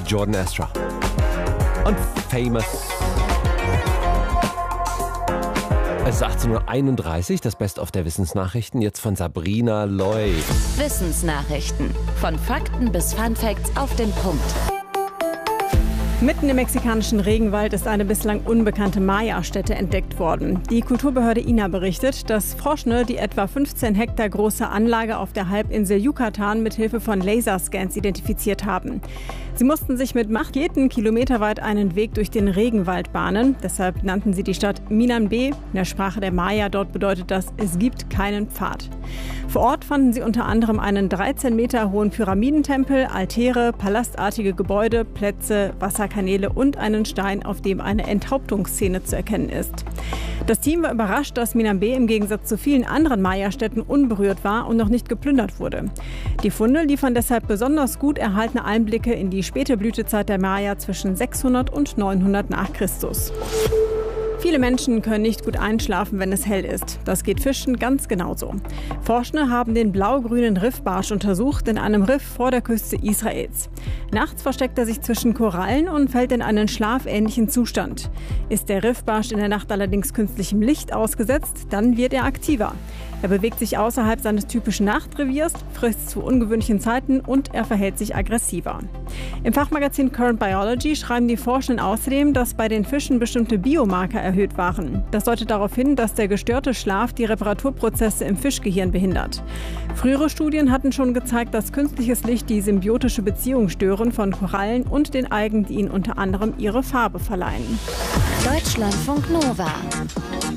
Jordan Astra. Und Famous. Es ist 18:31 Uhr, das Best-of der Wissensnachrichten, jetzt von Sabrina Loy. Wissensnachrichten. Von Fakten bis Funfacts auf den Punkt. Mitten im mexikanischen Regenwald ist eine bislang unbekannte Maya-Stätte entdeckt worden. Die Kulturbehörde INAH berichtet, dass Forschende die etwa 15 Hektar große Anlage auf der Halbinsel Yucatan mit Hilfe von Laserscans identifiziert haben. Sie mussten sich mit Macheten kilometerweit einen Weg durch den Regenwald bahnen. Deshalb nannten sie die Stadt Minambé. In der Sprache der Maya dort bedeutet das, es gibt keinen Pfad. Vor Ort fanden sie unter anderem einen 13 Meter hohen Pyramidentempel, Altäre, palastartige Gebäude, Plätze, Wasserkanäle und einen Stein, auf dem eine Enthauptungsszene zu erkennen ist. Das Team war überrascht, dass Minambé im Gegensatz zu vielen anderen Maya-Städten unberührt war und noch nicht geplündert wurde. Die Funde liefern deshalb besonders gut erhaltene Einblicke in die späte Blütezeit der Maya zwischen 600 und 900 nach Christus. Viele Menschen können nicht gut einschlafen, wenn es hell ist. Das geht Fischen ganz genauso. Forschende haben den blau-grünen Riffbarsch untersucht in einem Riff vor der Küste Israels. Nachts versteckt er sich zwischen Korallen und fällt in einen schlafähnlichen Zustand. Ist der Riffbarsch in der Nacht allerdings künstlichem Licht ausgesetzt, dann wird er aktiver. Er bewegt sich außerhalb seines typischen Nachtreviers, frisst zu ungewöhnlichen Zeiten und er verhält sich aggressiver. Im Fachmagazin Current Biology schreiben die Forschenden außerdem, dass bei den Fischen bestimmte Biomarker erhöht waren. Das deutet darauf hin, dass der gestörte Schlaf die Reparaturprozesse im Fischgehirn behindert. Frühere Studien hatten schon gezeigt, dass künstliches Licht die symbiotische Beziehung stören von Korallen und den Algen, die ihnen unter anderem ihre Farbe verleihen. Deutschlandfunk Nova.